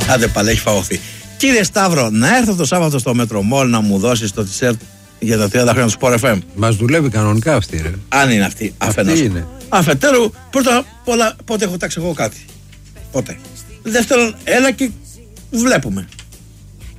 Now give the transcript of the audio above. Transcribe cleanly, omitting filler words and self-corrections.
Άντε πάλι, έχει φαγωθεί. Κύριε Σταύρο, να έρθω το Σάββατο στο Μετρομόλ να μου δώσεις το t-shirt για τα 30 χρόνια του Sport FM. Μας δουλεύει κανονικά αυτή, ρε. Αν είναι αυτή, αφενός. Είναι. Αφετέρου, πρώτα απ' όλα, πότε έχω τάξει εγώ κάτι. Πότε. Δεύτερον, έλα και βλέπουμε.